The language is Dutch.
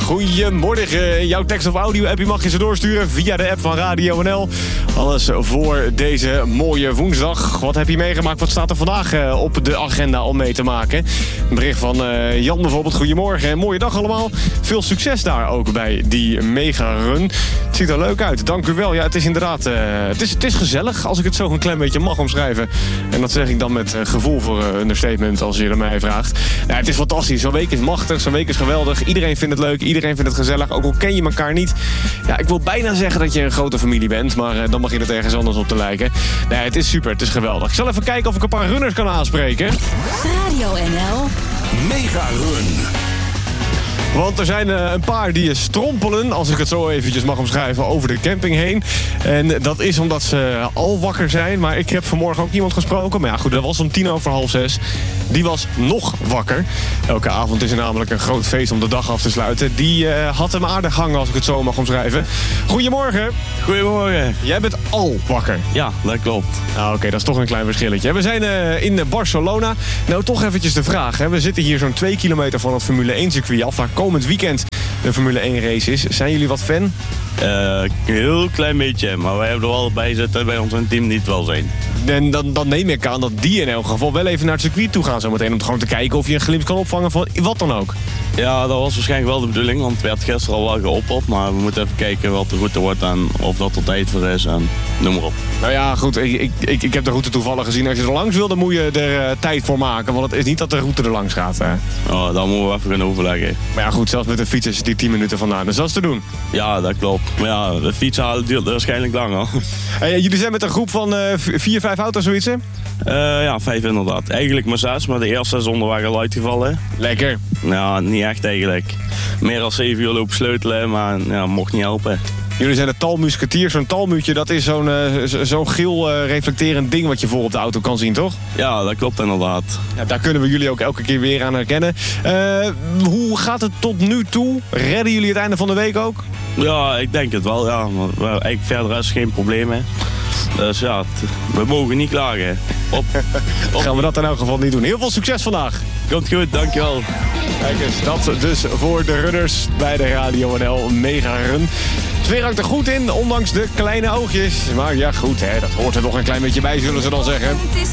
Goedemorgen. Jouw tekst of audio-appje mag je ze doorsturen via de app van Radio NL. Alles voor deze mooie woensdag. Wat heb je meegemaakt? Wat staat er vandaag op de agenda om mee te maken? Een bericht van Jan bijvoorbeeld. Goedemorgen. Mooie dag allemaal. Veel succes daar ook bij die mega-run. Het ziet er leuk uit. Dank u wel. Ja, het is inderdaad... Het is gezellig, als ik het zo een klein beetje mag omschrijven. En dat zeg ik dan met gevoel voor understatement, als je er mij vraagt. Ja, het is fantastisch. Zo'n week is machtig. Zo'n week is geweldig. Iedereen vindt het leuk. Iedereen vindt het gezellig. Ook al ken je elkaar niet. Ja, ik wil bijna zeggen dat je een grote familie bent. Maar dan mag je het ergens anders op te lijken. Nee, het is super. Het is geweldig. Ik zal even kijken of ik een paar runners kan aanspreken. Radio NL. Mega Run. Want er zijn een paar die strompelen, als ik het zo eventjes mag omschrijven, over de camping heen. En dat is omdat ze al wakker zijn. Maar ik heb vanmorgen ook iemand gesproken. Maar ja, goed, dat was om 5:10. Die was nog wakker. Elke avond is er namelijk een groot feest om de dag af te sluiten. Die had hem aardig hangen, als ik het zo mag omschrijven. Goedemorgen. Goedemorgen. Jij bent al wakker. Ja, dat klopt. Nou, oké, dat is toch een klein verschilletje. We zijn in Barcelona. Nou, toch eventjes de vraag. Hè. We zitten hier zo'n 2 kilometer van het Formule 1 circuit af, waar komend weekend de Formule 1 race is. Zijn jullie wat fan? Een heel klein beetje, maar wij hebben er wel bij zitten bij ons team niet wel zijn. En dan neem ik aan dat die in elk geval wel even naar het circuit toe gaan zometeen. Om gewoon te kijken of je een glimp kan opvangen van wat dan ook. Ja, dat was waarschijnlijk wel de bedoeling, want het werd gisteren al wel geopperd. Maar we moeten even kijken wat de route wordt en of dat er tijd voor is en noem maar op. Nou ja, goed, ik heb de route toevallig gezien. Als je er langs wil, dan moet je er tijd voor maken. Want het is niet dat de route er langs gaat. Oh, dan moeten we even gaan overleggen. Maar ja, goed, zelfs met de fiets is het die 10 minuten vandaan. Dus dat is te doen. Ja, dat klopt. Maar ja, de fiets halen duurt waarschijnlijk langer. Jullie zijn met een groep van 4, 5 auto's, zoiets, hè? Ja, 5 inderdaad. Eigenlijk maar 6, maar de eerste is onderweg al uitgevallen. Lekker. Nou, niet echt eigenlijk. Meer dan 7 uur lopen sleutelen, maar ja, mocht niet helpen. Jullie zijn de talmusketiers. Zo'n talmuutje, dat is zo'n geel reflecterend ding wat je voor op de auto kan zien, toch? Ja, dat klopt inderdaad. Ja, daar kunnen we jullie ook elke keer weer aan herkennen. Hoe gaat het tot nu toe? Redden jullie het einde van de week ook? Ja, ik denk het wel, ja. Maar eigenlijk verder is geen probleem, hè. Dus ja, we mogen niet klagen. Gaan we dat in elk geval niet doen. Heel veel succes vandaag. Komt goed, dankjewel. Kijk eens, dat dus voor de runners bij de Radio NL Mega Run. Het weer hangt er goed in, ondanks de kleine oogjes. Maar ja, goed, hè, dat hoort er nog een klein beetje bij, zullen ze dan zeggen. Het is